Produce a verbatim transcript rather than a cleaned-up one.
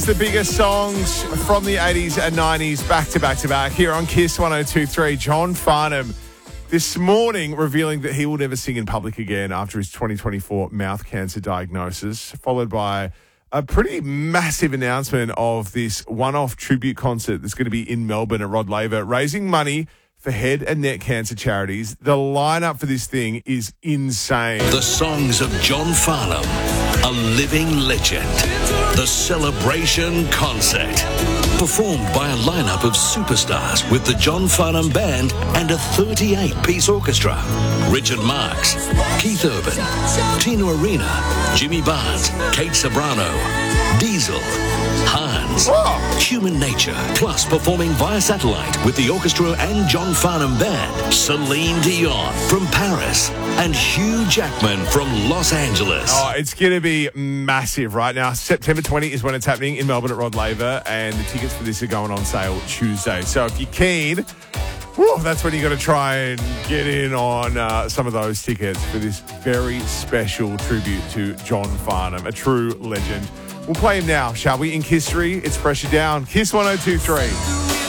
The biggest songs from the eighties and nineties back to back to back here on Kiss one oh two point three. John Farnham this morning revealing that he will never sing in public again after his twenty twenty-four mouth cancer diagnosis, followed by a pretty massive announcement of this one-off tribute concert that's going to be in Melbourne at Rod Laver, raising money for head and neck cancer charities. The lineup for this thing is insane. The songs of John Farnham, a living legend. The Celebration Concert. Performed by a lineup of superstars with the John Farnham Band and a thirty-eight piece orchestra. Richard Marx, Keith Urban, Tina Arena, Jimmy Barnes, Kate Sobrano, Diesel, Hans, Whoa. Human Nature, plus performing via satellite with the orchestra and John Farnham Band, Celine Dion from Paris, and Hugh Jackman from Los Angeles. Oh, it's going to be massive right now. September twentieth is when it's happening in Melbourne at Rod Laver, and the tickets for this are going on sale Tuesday. So if you're keen, whew, that's when you got to try and get in on uh, some of those tickets for this very special tribute to John Farnham, a true legend. We'll play him now, shall we? In Kiss three, it's Pressure Down. Kiss one oh two point three.